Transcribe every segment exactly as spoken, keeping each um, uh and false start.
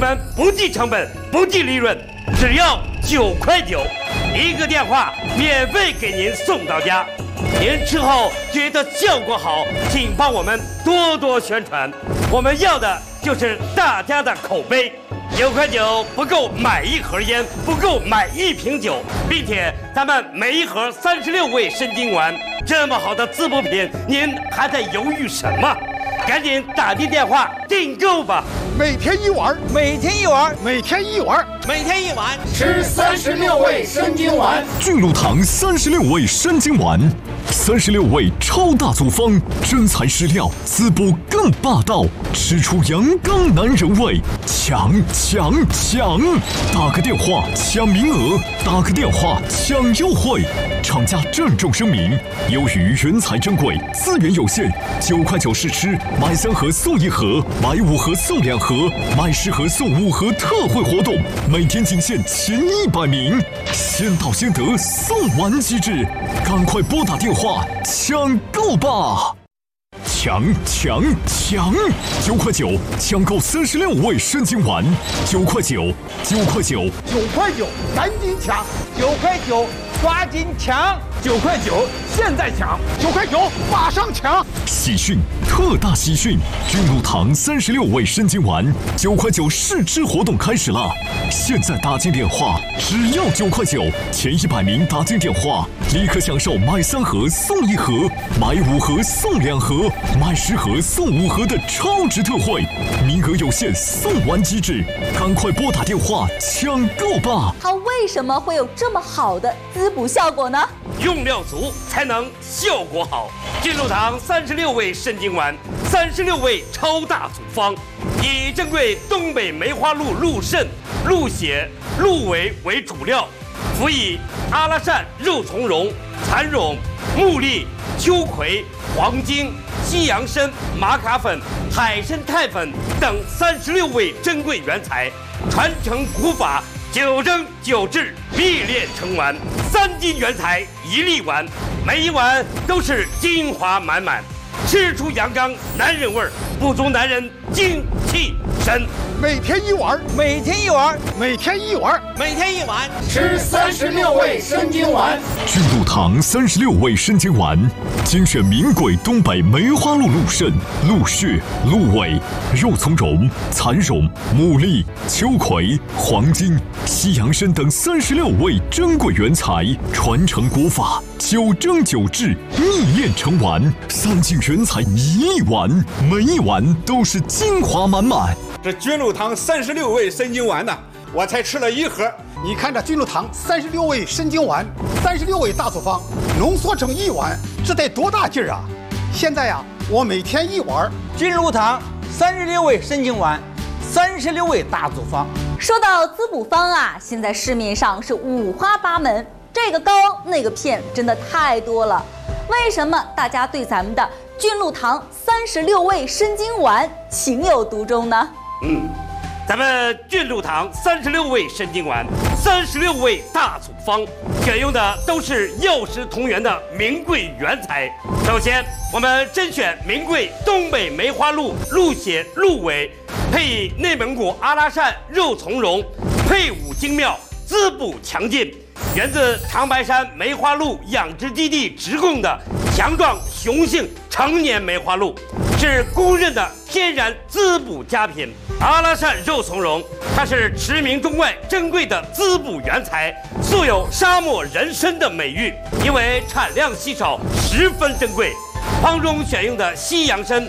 们不计成本，不计利润，只要九块九，一个电话免费给您送到家。您吃后觉得效果好，请帮我们多多宣传。我们要的就是大家的口碑。九块九不够买一盒烟，不够买一瓶酒，并且咱们每一盒三十六味参精丸，这么好的滋补品，您还在犹豫什么？赶紧打进电话订购吧！ 每天一碗， 每天一碗， 每天一碗， 每天一碗， 吃三十六味参精丸。 菌露堂三十六味参精丸，三十六味超大组方，真材实料，滋补更霸道，吃出阳刚男人味，抢抢抢！打个电话抢名额，打个电话抢优惠。厂家郑重声明：由于原材珍贵，资源有限，九块九试吃，买三盒送一盒，买五盒送两盒，买十盒送五盒特惠活动，每天仅限前一百名，先到先得，送完即止，赶快拨打电话抢购吧！抢抢抢！九块九抢购三十六味参精丸，九块九，九块九， 九块九，赶紧抢！ 九块九，抓紧抢！九块九，现在抢！ 九块九，马上抢！ 喜讯，特大喜讯！菌露堂三十六味参精丸，九块九试吃活动开始了！现在打进电话，只要九块九，前一百名打进电话，立刻享受买三盒送一盒，买五盒送两盒，买十盒送五盒的超值特惠，名额有限，送完即止，赶快拨打电话抢购吧！ 它为什么会有这么好的滋补效果呢？ 用料足才能效果好。菌露堂三十六味参精丸，三十六味超大组方，以珍贵东北梅花鹿鹿肾、鹿血、鹿尾为主料，辅以阿拉善、肉苁蓉、蚕蛹、木栗、秋葵、黄精、西洋参、玛卡粉、海参肽粉等三十六味珍贵原材，传承古法，九蒸九制，秘炼成丸，三斤原材一粒丸，每一碗都是精华满满，吃出阳刚男人味儿，补足男人精气神。 每天一碗， 每天一碗， 每天一碗， 每天一碗， 吃三十六味参精丸。 菌露堂三十六味参精丸，精选名贵东北梅花鹿鹿肾、鹿血、鹿尾、肉苁蓉、蚕蛹、牡蛎、秋葵、黄精、西洋参等三十六味珍贵原材，传承古法，九蒸九制，秘炼成丸，三斤原材一粒丸，每一碗都是精华满满。 这菌露堂三十六味参精丸呢，我才吃了一盒。 你看这菌露堂三十六味参精丸，三十六味大组方浓缩成一碗，这得多大劲儿啊！现在呀、啊，我每天一碗。 菌露堂三十六味参精丸，三十六味大组方。 说到滋补方啊，现在市面上是五花八门，这个膏那个片真的太多了。为什么大家对咱们的菌露堂三十六味参精丸情有独钟呢？ 嗯，咱们菌露堂三十六味参精丸，三十六味大组方，选用的都是药食同源的名贵原材。首先，我们甄选名贵东北梅花鹿鹿血、鹿尾，配以内蒙古阿拉善、肉苁蓉，配伍精妙，滋补强劲，源自长白山梅花鹿养殖基地直供的强壮雄性成年梅花鹿，是公认的天然滋补佳品。阿拉善肉苁蓉，它是驰名中外珍贵的滋补原材，素有沙漠人参的美誉，因为产量稀少，十分珍贵。方中选用的西洋参，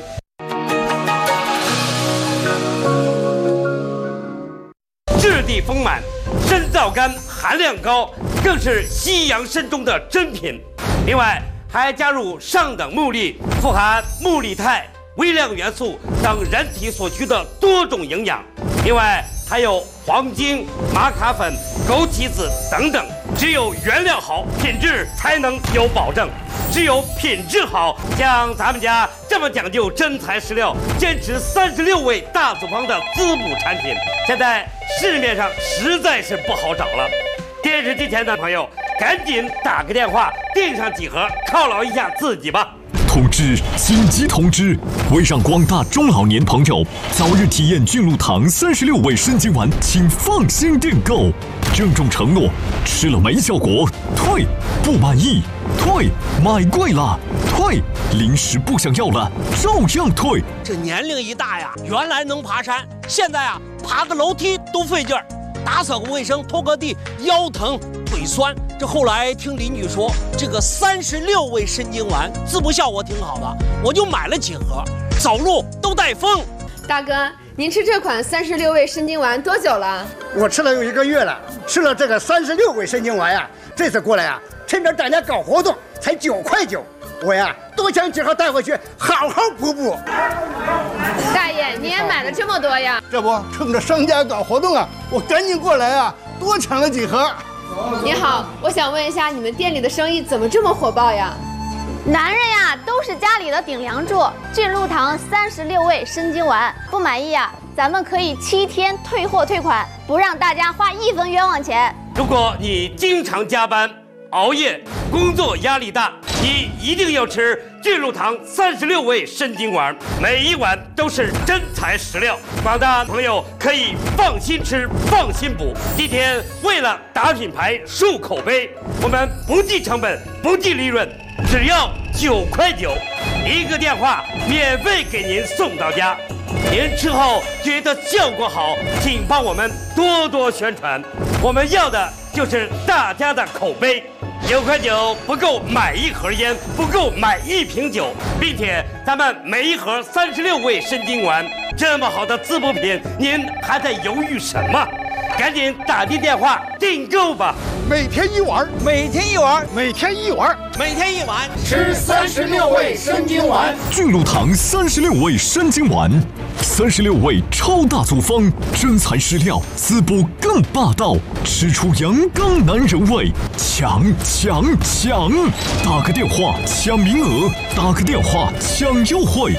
质地丰满，参皂苷含量高，更是西洋参中的珍品。另外还加入上等木栗，富含木栗肽、微量元素等人体所需的多种营养。另外还有黄精、玛卡粉、枸杞子等等。只有原料好，品质才能有保证。只有品质好，像咱们家这么讲究真材实料，坚持三十六味大组方的滋补产品，现在市面上实在是不好找了。电视机前的朋友，赶紧打个电话订上几盒，犒劳一下自己吧。 通知！紧急通知！为让广大中老年朋友早日体验俊露堂三十六味参精丸，请放心订购。郑重承诺：吃了没效果，退；不满意，退；买贵了，退；零食不想要了，照样退。 这年龄一大呀，原来能爬山，现在啊，爬个楼梯都费劲儿，打扫个卫生、拖个地，腰疼腿酸。这后来听邻居说，这个三十六味参精丸滋补效果挺好的，我就买了几盒，走路都带风。 大哥，您吃这款三十六味参精丸多久了？ 我吃了有一个月了，吃了这个三十六味参精丸呀，这次过来呀，趁着大家搞活动，才九块九，我呀多想几盒带回去，好好补补。 大爷，你也买了这么多呀？ 这不，趁着商家搞活动啊，我赶紧过来啊，多抢了几盒。 你好，我想问一下，你们店里的生意怎么这么火爆呀？ 男人呀，都是家里的顶梁柱。俊露堂三十六味参精丸，不满意啊，咱们可以七天退货退款，不让大家花一分冤枉钱。 如果你经常加班、熬夜，工作压力大，你一定要吃俊露堂三十六味参精丸，每一碗都是真材实料，广大朋友可以放心吃、放心补。今天为了打品牌、树口碑，我们不计成本、不计利润，只要九块九，一个电话免费给您送到家。您吃后觉得效果好，请帮我们多多宣传。我们要的就是大家的口碑。九块九不够买一盒烟，不够买一瓶酒，并且咱们每一盒三十六味参精丸，这么好的滋补品，您还在犹豫什么？赶紧打进电话订购吧！ 每天一碗， 每天一碗， 每天一碗， 每天一碗， 吃三十六味参精丸。 俊露堂三十六味参精丸，三十六味超大组方，真材实料，滋补更霸道，吃出阳刚男人味，抢抢抢！打个电话抢名额，打个电话抢优惠。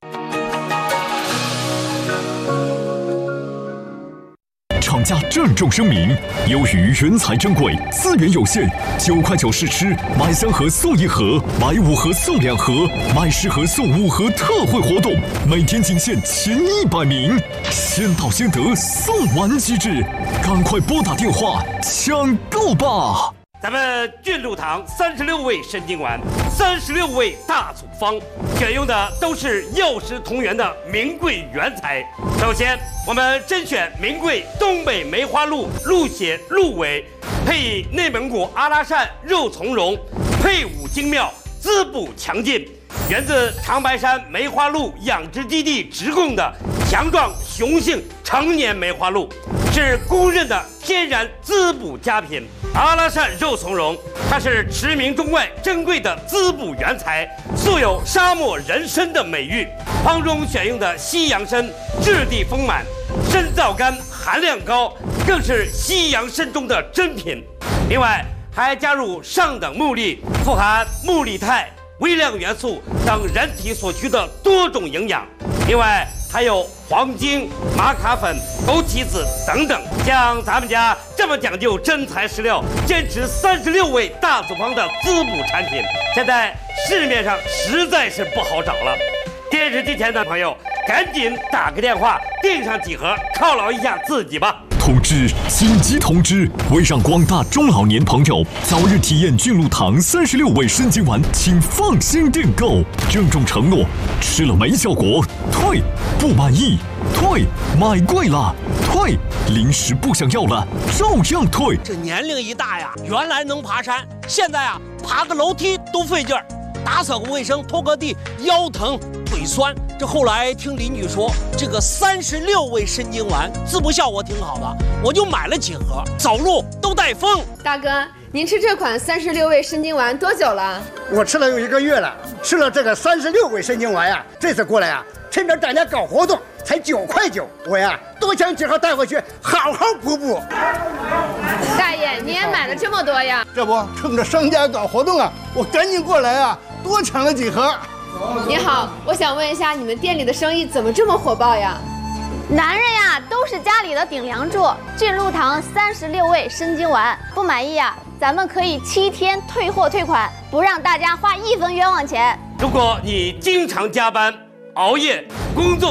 厂家郑重声明：由于原材珍贵，资源有限，九块九试吃，买三盒送一盒，买五盒送两盒，买十盒送五盒特惠活动，每天仅限前一百名，先到先得，送完即至，赶快拨打电话抢购吧！ 咱们俊露堂三十六味参精丸，三十六味大组方，选用的都是药食同源的名贵原材。首先，我们甄选名贵东北梅花鹿鹿血鹿尾，配以内蒙古阿拉善肉苁蓉，配伍精妙，滋补强劲，源自长白山梅花鹿养殖基地直供的强壮雄性成年梅花鹿，是公认的天然滋补佳品。阿拉善肉苁蓉，它是驰名中外珍贵的滋补原材，素有沙漠人参的美誉。方中选用的西洋参质地丰满，参皂苷含量高，更是西洋参中的珍品。另外还加入上等木粒，富含木力肽、微量元素等人体所需的多种营养。另外还有黄精、玛卡粉、枸杞子等等。像咱们家这么讲究真材实料，坚持三十六味大组方的滋补产品，现在市面上实在是不好找了。电视机前的朋友，赶紧打个电话订上几盒，犒劳一下自己吧。 通知！紧急通知！为让广大中老年朋友早日体验俊露堂三十六味参精丸，请放心订购。郑重承诺：吃了没效果，退；不满意，退；买贵了，退；零食不想要了，照样退。 这年龄一大呀，原来能爬山，现在啊，爬个楼梯都费劲儿，打扫个卫生、拖个地，腰疼腿酸。这后来听邻居说，这个三十六味参精丸滋补效果挺好的，我就买了几盒，走路都带风。 大哥，您吃这款三十六味参精丸多久了？ 我吃了有一个月了，吃了这个三十六味参精丸呀，这次过来呀，趁着大家搞活动，才九块九，我呀多抢几盒带回去，好好补补。 大爷，你也买了这么多呀？ 这不，趁着商家搞活动啊，我赶紧过来啊，多抢了几盒。 你好，我想问一下，你们店里的生意怎么这么火爆呀？ 男人呀，都是家里的顶梁柱。俊露堂三十六味参精丸，不满意啊，咱们可以七天退货退款，不让大家花一分冤枉钱。 如果你经常加班、熬夜、工作